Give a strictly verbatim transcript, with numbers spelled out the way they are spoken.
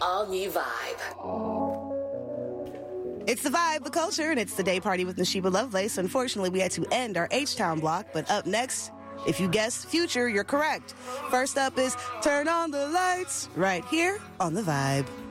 all-new Vibe. It's the Vibe, the culture, and it's the day party with Nashiba Lovelace. Unfortunately, we had to end our H-Town block, but up next, if you guessed Future, you're correct. First up is Turn on the Lights, right here on the Vibe.